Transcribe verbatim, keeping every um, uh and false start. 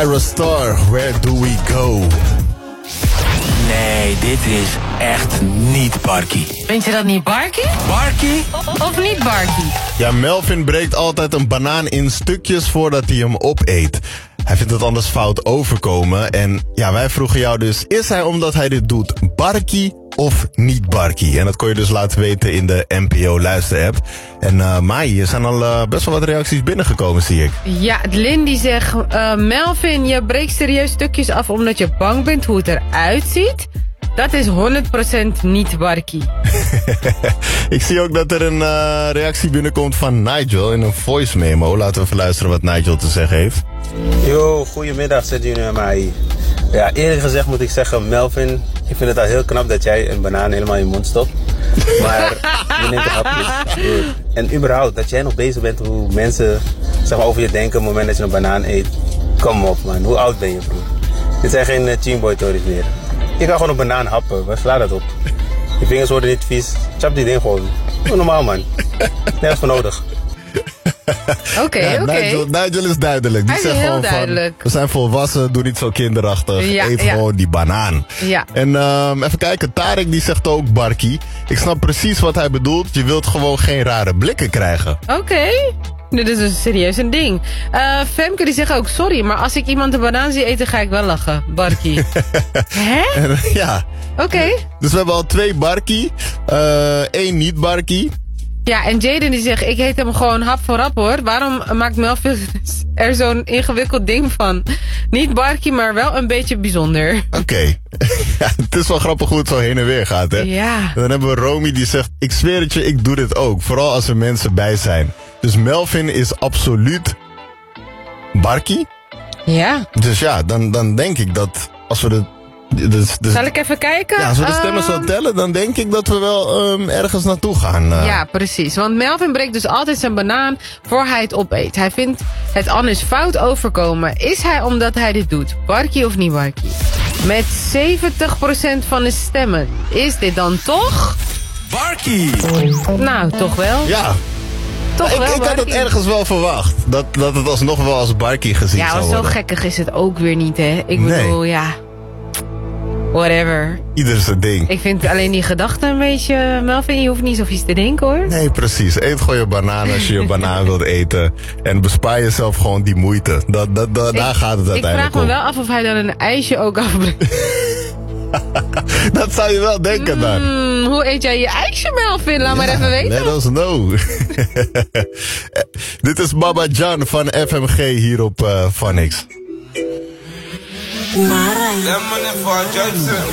Ira Star, Where Do We Go? Nee, dit is echt niet Barkie. Vind je dat niet Barkie? Barkie? O- of niet Barkie? Ja, Melvin breekt altijd een banaan in stukjes voordat hij hem opeet. Hij vindt het anders fout overkomen. En ja, wij vroegen jou dus, is hij omdat hij dit doet Barkie of niet Barkie? En dat kon je dus laten weten in de N P O luisterapp. En uh, Mai, er zijn al uh, best wel wat reacties binnengekomen, zie ik. Ja, Lynn die zegt... Uh, Melvin, je breekt serieus stukjes af omdat je bang bent hoe het eruit ziet. Dat is honderd procent niet Barkie. Ik zie ook dat er een uh, reactie binnenkomt van Nigel in een voice memo. Laten we even luisteren wat Nigel te zeggen heeft. Yo, goedemiddag, zet jullie naar mij. Ja, eerlijk gezegd moet ik zeggen, Melvin, ik vind het al heel knap dat jij een banaan helemaal in je mond stopt. Maar je neemt een hapje. En überhaupt, dat jij nog bezig bent hoe mensen zeg maar, over je denken op het moment dat je een banaan eet. Kom op man, hoe oud ben je broer? Dit zijn geen uh, Teamboy Tories meer. Je kan gewoon een banaan happen, waar sla dat op? Je vingers worden niet vies, chap die ding gewoon. Doe normaal man, nergens voor nodig. Oké, Ja, oké. Nigel, Nigel is duidelijk. Die Hij is zegt heel gewoon duidelijk. van, we zijn volwassen, doe niet zo kinderachtig. Ja, Eet ja. gewoon die banaan. Ja. En um, even kijken, Tarek die zegt ook Barkie. Ik snap precies wat hij bedoelt. Je wilt gewoon geen rare blikken krijgen. Oké. Dit is dus serieus een ding. Uh, Femke die zegt ook, sorry, maar als ik iemand een banaan zie eten, ga ik wel lachen. Barkie. Hè? En, ja. Oké. Dus we hebben al twee Barkie. Uh, één niet Barkie. Ja, en Jaden die zegt, ik heet hem gewoon hap voor rap hoor. Waarom maakt Melvin er zo'n ingewikkeld ding van? Niet Barkie, maar wel een beetje bijzonder. Oké. Okay. Ja, het is wel grappig hoe het zo heen en weer gaat, hè? Ja. En dan hebben we Romy die zegt, ik zweer het je, ik doe dit ook. Vooral als er mensen bij zijn. Dus Melvin is absoluut Barkie. Ja. Dus ja, dan, dan denk ik dat als we de... Dus, dus, Zal ik even kijken? ja, als we de stemmen Um, zo tellen, dan denk ik dat we wel um, ergens naartoe gaan. Uh. Ja, precies. Want Melvin breekt dus altijd zijn banaan voor hij het opeet. Hij vindt het anders fout overkomen. Is hij omdat hij dit doet? Barkie of niet Barkie? Met zeventig procent van de stemmen. Is dit dan toch? Barkie! Nou, toch wel. Ja. Toch Ik, wel, ik had het Barkie. ergens wel verwacht. Dat, dat het alsnog wel als Barkie gezien Ja, zou maar zo worden. gekkig is het ook weer niet, hè? Ik Nee. bedoel, ja... Whatever. Ieder zijn ding. Ik vind alleen die gedachte een beetje... Melvin, je hoeft niet zo vies te denken, hoor. Nee, precies. Eet gewoon je banaan als je je banaan wilt eten. En bespaar jezelf gewoon die moeite. Dat, dat, dat, daar gaat het Ik uiteindelijk vraag me om. wel af of hij dan een ijsje ook afbrengt. Dat zou je wel denken dan. Hmm, hoe eet jij je ijsje, Melvin? Laat maar even weten. Let us know. Dit is Baba Jan van F M G hier op uh, Phonics. That money for a Jackson.